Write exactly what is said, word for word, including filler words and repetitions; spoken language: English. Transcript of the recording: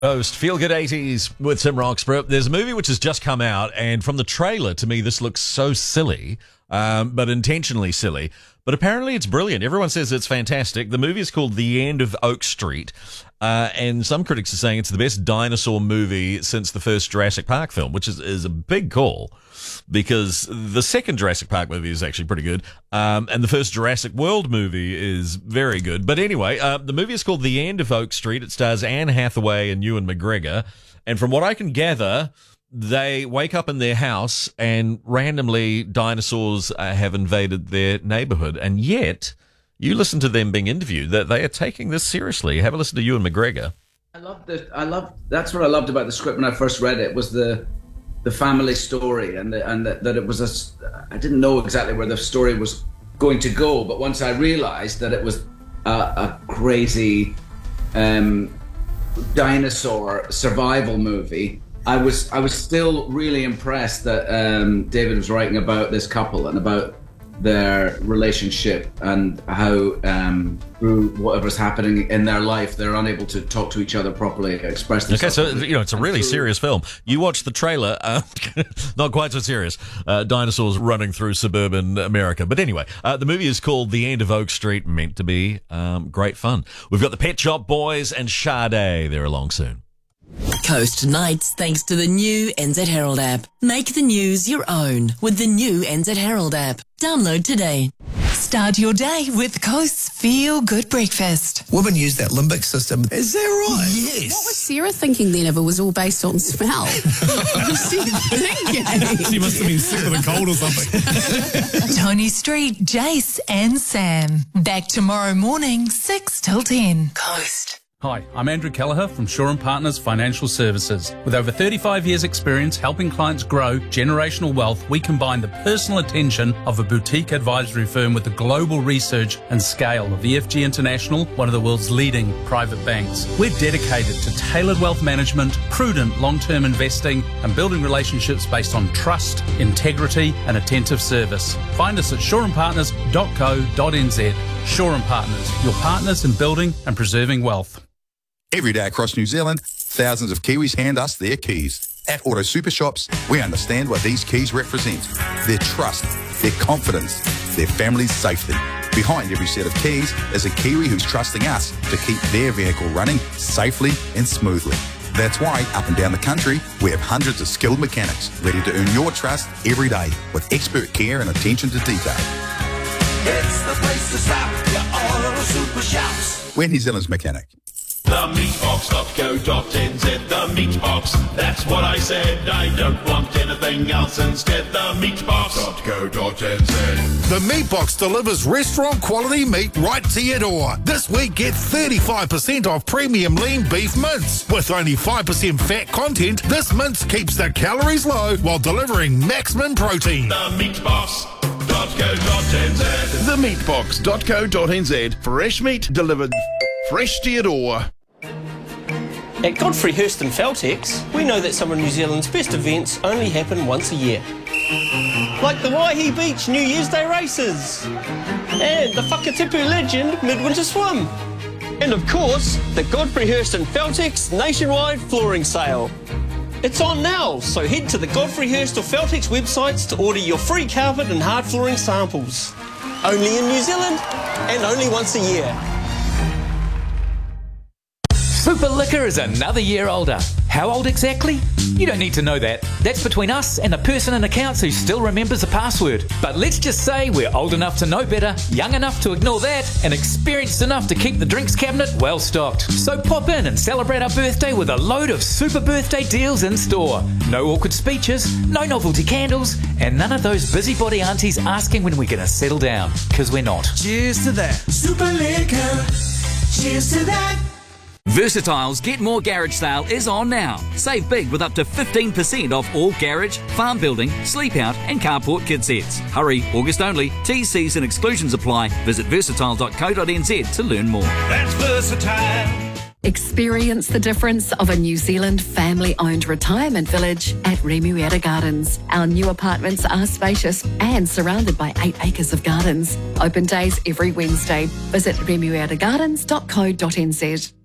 Post Feel Good eighties with Tim Roxburgh. There's a movie which has just come out, and from the trailer, to me, this looks so silly, um, but intentionally silly. But apparently it's brilliant. Everyone says it's fantastic. The movie is called The End of Oak Street, uh, and some critics are saying it's the best dinosaur movie since the first Jurassic Park film, which is, is a big call, because the second Jurassic Park movie is actually pretty good, um, and the first Jurassic World movie is very good. But anyway, uh, the movie is called The End of Oak Street. It stars Anne Hathaway and Ewan McGregor, and from what I can gather, they wake up in their house and randomly dinosaurs uh, have invaded their neighborhood, and yet you listen to them being interviewed, that they are taking this seriously. Have a listen to Ewan McGregor. I love the. I love. That's what I loved about the script when I first read it, was the the family story, and the, and the, that it was a. I didn't know exactly where the story was going to go, but once I realized that it was a, a crazy um, dinosaur survival movie, I was I was still really impressed that um, David was writing about this couple and about their relationship and how um, through whatever's happening in their life, they're unable to talk to each other properly, express themselves. Okay, so you know it's a really serious film. You watch the trailer, uh, not quite so serious. Uh, dinosaurs running through suburban America, but anyway, uh, the movie is called The End of Oak Street. Meant to be um, great fun. We've got the Pet Shop Boys and Sade. They're along soon. Coast Nights, thanks to the new N Z Herald app. Make the news your own with the new N Z Herald app. Download today. Start your day with Coast's Feel Good Breakfast. Women use that limbic system. Is that right? Yes. What was Sarah thinking then if it was all based on smell? What was she thinking? She must have been sick with a cold or something. Tony Street, Jace and Sam. Back tomorrow morning, six till ten. Coast. Hi, I'm Andrew Kelleher from Shaw and Partners Financial Services. With over thirty-five years experience helping clients grow generational wealth, we combine the personal attention of a boutique advisory firm with the global research and scale of E F G International, one of the world's leading private banks. We're dedicated to tailored wealth management, prudent long-term investing, and building relationships based on trust, integrity, and attentive service. Find us at shaw and partners dot co dot n z. Shaw and Partners, your partners in building and preserving wealth. Every day across New Zealand, thousands of Kiwis hand us their keys. At Auto Super Shops, we understand what these keys represent. Their trust, their confidence, their family's safety. Behind every set of keys is a Kiwi who's trusting us to keep their vehicle running safely and smoothly. That's why, up and down the country, we have hundreds of skilled mechanics ready to earn your trust every day with expert care and attention to detail. It's the place to stop, your Auto Super Shops. We're New Zealand's mechanic. The meatbox dot co dot n z, the meatbox, that's what I said. I don't want anything else instead. The meatbox dot co dot n z. The Meatbox delivers restaurant quality meat right to your door. This week, get thirty-five percent off premium lean beef mince. With only five percent fat content, this mince keeps the calories low while delivering maximum protein. The meatbox dot co dot n z. The meatbox dot co dot n z. Fresh meat delivered fresh to your door. At Godfrey Hirst and Feltex, we know that some of New Zealand's best events only happen once a year. Like the Waihi Beach New Year's Day races, and the Whakatipu Legend Midwinter Swim, and of course, the Godfrey Hirst and Feltex nationwide flooring sale. It's on now, so head to the Godfrey Hirst or Feltex websites to order your free carpet and hard flooring samples. Only in New Zealand, and only once a year. Super Liquor is another year older. How old exactly? You don't need to know that. That's between us and the person in accounts who still remembers the password. But let's just say we're old enough to know better, young enough to ignore that, and experienced enough to keep the drinks cabinet well stocked. So pop in and celebrate our birthday with a load of super birthday deals in store. No awkward speeches, no novelty candles, and none of those busybody aunties asking when we're going to settle down. Because we're not. Cheers to that. Super Liquor. Cheers to that. Versatile's Get More Garage sale is on now. Save big with up to fifteen percent off all garage, farm building, sleep out and carport kit sets. Hurry, August only. T Cs and exclusions apply. Visit versatile dot co dot n z to learn more. That's Versatile. Experience the difference of a New Zealand family-owned retirement village at Remuera Gardens. Our new apartments are spacious and surrounded by eight acres of gardens. Open days every Wednesday. Visit remuera gardens dot co dot n z.